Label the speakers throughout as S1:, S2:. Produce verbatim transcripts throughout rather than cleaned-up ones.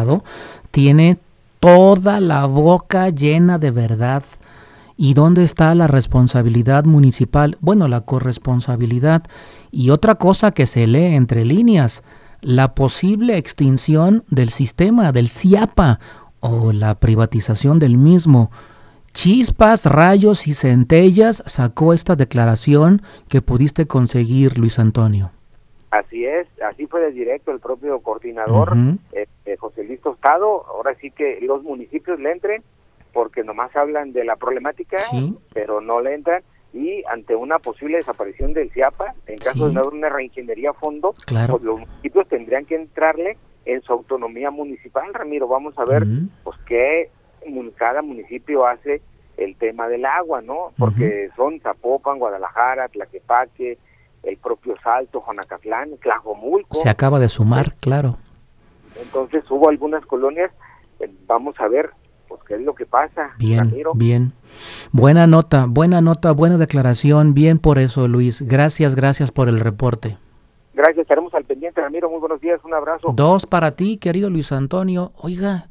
S1: Estado, tiene toda la boca llena de verdad. ¿Y dónde está la responsabilidad municipal? Bueno, la corresponsabilidad. Y otra cosa que se lee entre líneas, la posible extinción del sistema, del CIAPA, o la privatización del mismo. Chispas, rayos y centellas sacó esta declaración que pudiste conseguir, Luis Antonio.
S2: Así es, así fue de directo el propio coordinador,
S1: Uh-huh.
S2: eh, eh, José Luis Tostado. Ahora sí que los municipios le entren, porque nomás hablan de la problemática,
S1: sí.
S2: pero no le entran, y ante una posible desaparición del CIAPA, en caso
S1: sí.
S2: de no haber una reingeniería a fondo,
S1: claro.
S2: pues los municipios tendrían que entrarle en su autonomía municipal, Ramiro. Vamos a ver
S1: Uh-huh.
S2: pues qué cada municipio hace el tema del agua, ¿no? Porque uh-huh. son Zapopan, Guadalajara, Tlaquepaque, el propio Salto, Jonacatlán, Tlajomulco.
S1: Se acaba de sumar, sí. claro.
S2: Entonces hubo algunas colonias, eh, vamos a ver pues qué es lo que pasa,
S1: bien,
S2: Ramiro.
S1: Bien, buena nota, buena nota, buena declaración, bien por eso, Luis. Gracias, gracias por el reporte.
S2: Gracias, estaremos al pendiente, Ramiro. Muy buenos días, un abrazo.
S1: Dos para ti, querido Luis Antonio. Oiga,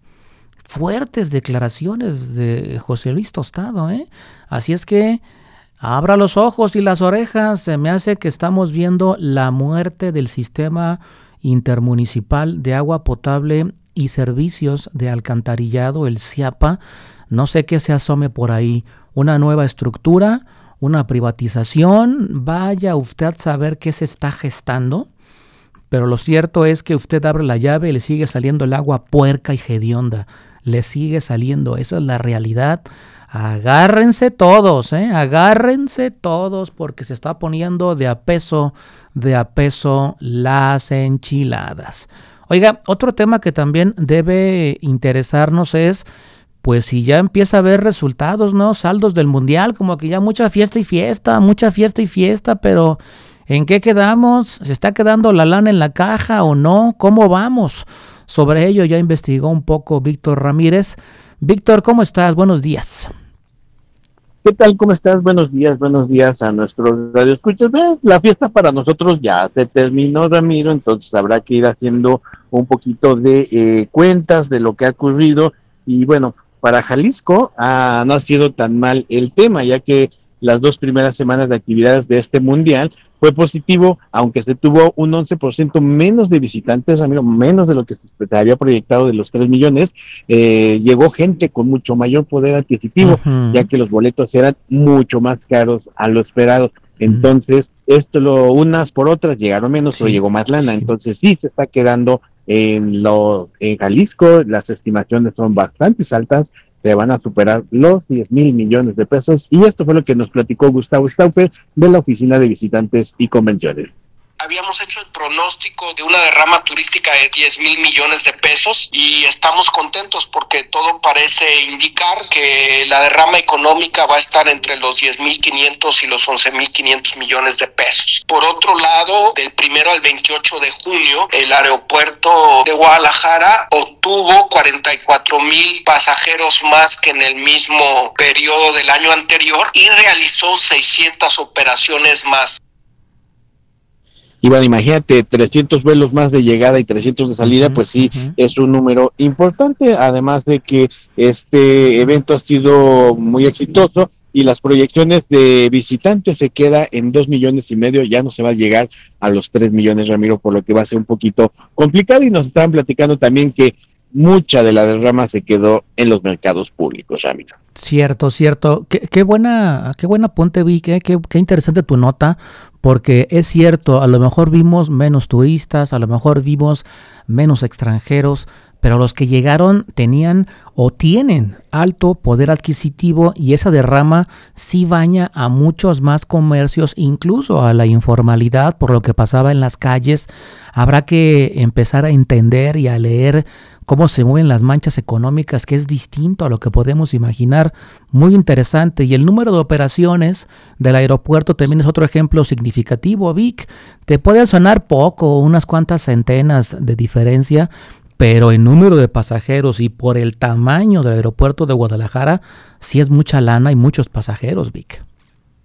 S1: fuertes declaraciones de José Luis Tostado, ¿eh? Así es que abra los ojos y las orejas. Se me hace que estamos viendo la muerte del sistema intermunicipal de agua potable y servicios de alcantarillado, el CIAPA. No sé qué se asome por ahí. Una nueva estructura, una privatización. Vaya usted a saber qué se está gestando. Pero lo cierto es que usted abre la llave y le sigue saliendo el agua puerca y hedionda. Le sigue saliendo. Esa es la realidad. Agárrense todos, ¿eh? Agárrense todos porque se está poniendo de a peso, de a peso las enchiladas. Oiga, otro tema que también debe interesarnos es, pues si ya empieza a haber resultados, ¿no? Saldos del Mundial, como que ya mucha fiesta y fiesta, mucha fiesta y fiesta, pero ¿en qué quedamos? ¿Se está quedando la lana en la caja o no? ¿Cómo vamos? Sobre ello ya investigó un poco Víctor Ramírez. Víctor, ¿cómo estás? Buenos días.
S3: ¿Qué tal? ¿Cómo estás? Buenos días, buenos días a nuestros radioescuchas. ¿Ves? La fiesta para nosotros ya se terminó, Ramiro, entonces habrá que ir haciendo un poquito de eh, cuentas de lo que ha ocurrido. Y bueno, para Jalisco ah, no ha sido tan mal el tema, ya que las dos primeras semanas de actividades de este mundial fue positivo, aunque se tuvo un once por ciento menos de visitantes, Ramiro, menos de lo que se había proyectado de los tres millones, eh, llegó gente con mucho mayor poder adquisitivo, uh-huh. ya que los boletos eran mucho más caros a lo esperado. Entonces, uh-huh. esto lo unas por otras llegaron menos, sí, pero llegó más lana. Sí. Entonces sí se está quedando en, lo, en Jalisco, las estimaciones son bastante altas, se van a superar los diez mil millones de pesos, y esto fue lo que nos platicó Gustavo Stauffer de la Oficina de Visitantes y Convenciones.
S4: Habíamos hecho el pronóstico de una derrama turística de diez mil millones de pesos y estamos contentos porque todo parece indicar que la derrama económica va a estar entre los diez mil quinientos y los once mil quinientos millones de pesos. Por otro lado, del primero al veintiocho de junio, el aeropuerto de Guadalajara obtuvo cuarenta y cuatro mil pasajeros más que en el mismo periodo del año anterior y realizó seiscientas operaciones más.
S3: Y bueno, imagínate, trescientos vuelos más de llegada y trescientos de salida, uh-huh, pues sí, uh-huh. es un número importante, además de que este evento ha sido muy exitoso y las proyecciones de visitantes se queda en dos millones y medio, ya no se va a llegar a los tres millones, Ramiro, por lo que va a ser un poquito complicado, y nos estaban platicando también que mucha de la derrama se quedó en los mercados públicos, Ramiro.
S1: Cierto, cierto. Qué, qué buena, qué buena apunte, Vic, ¿eh? qué, qué interesante tu nota, porque es cierto, a lo mejor vimos menos turistas, a lo mejor vimos menos extranjeros, pero los que llegaron tenían o tienen alto poder adquisitivo, y esa derrama sí baña a muchos más comercios, incluso a la informalidad, por lo que pasaba en las calles. Habrá que empezar a entender y a leer cómo se mueven las manchas económicas, que es distinto a lo que podemos imaginar. Muy interesante. Y el número de operaciones del aeropuerto también es otro ejemplo significativo, Vic. Te puede sonar poco, unas cuantas centenas de diferencia, pero en número de pasajeros y por el tamaño del aeropuerto de Guadalajara, sí es mucha lana y muchos pasajeros, Vic.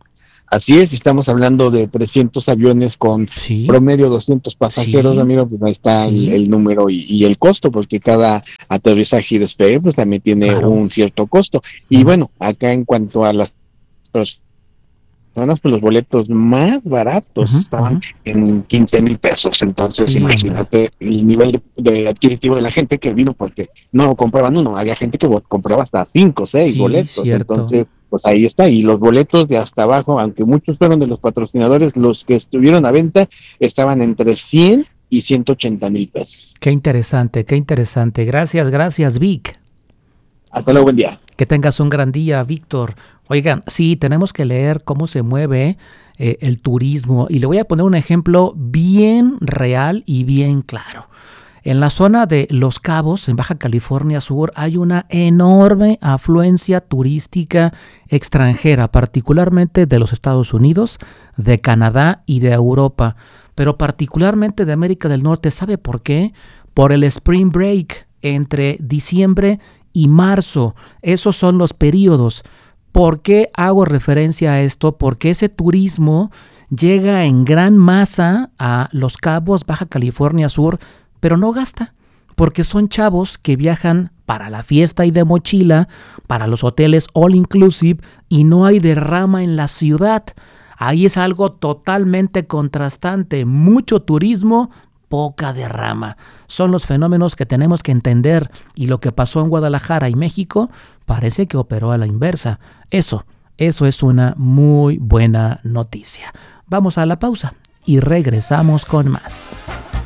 S3: Así es, estamos hablando de trescientos aviones con
S1: Sí,
S3: promedio doscientos pasajeros,
S1: sí,
S3: Ramiro, pues ahí está el,
S1: sí,
S3: el número y, y el costo, porque cada aterrizaje y despegue pues también tiene
S1: claro.
S3: un cierto costo. Y bueno, acá en cuanto a las personas, pues los boletos más baratos
S1: Ujú,
S3: estaban
S1: ujú.
S3: en quince mil pesos, entonces
S1: Sí, hombre.
S3: imagínate el nivel de, de adquisitivo de la gente que vino porque no compraban uno, había gente que bo- compraba hasta cinco, seis
S1: Sí,
S3: boletos,
S1: cierto.
S3: entonces pues ahí está, y los boletos de hasta abajo, aunque muchos fueron de los patrocinadores, los que estuvieron a venta estaban entre cien y ciento ochenta mil pesos.
S1: Qué interesante, qué interesante. Gracias, gracias, Vic.
S3: Hasta luego, buen día.
S1: Que tengas un gran día, Víctor. Oigan, sí, tenemos que leer cómo se mueve eh, el turismo. Y le voy a poner un ejemplo bien real y bien claro. En la zona de Los Cabos, en Baja California Sur, hay una enorme afluencia turística extranjera, particularmente de los Estados Unidos, de Canadá y de Europa, pero particularmente de América del Norte. ¿Sabe por qué? Por el Spring Break entre diciembre y marzo. Esos son los periodos. ¿Por qué hago referencia a esto? Porque ese turismo llega en gran masa a Los Cabos, Baja California Sur, pero no gasta, porque son chavos que viajan para la fiesta y de mochila, para los hoteles all inclusive, y no hay derrama en la ciudad. Ahí es algo totalmente contrastante, mucho turismo, poca derrama. Son los fenómenos que tenemos que entender, y lo que pasó en Guadalajara y México parece que operó a la inversa. Eso, eso es una muy buena noticia. Vamos a la pausa y regresamos con más.